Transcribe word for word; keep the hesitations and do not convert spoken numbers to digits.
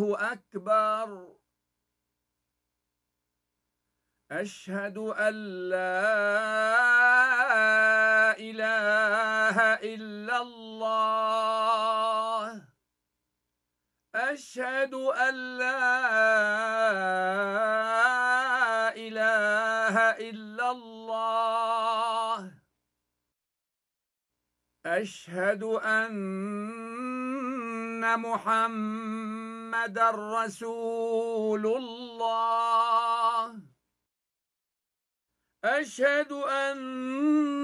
الله أكبر. أشهد أن لا إله إلا الله. أشهد أن لا إله إلا الله. أشهد أن محمدًا رسول الله. أشهد أن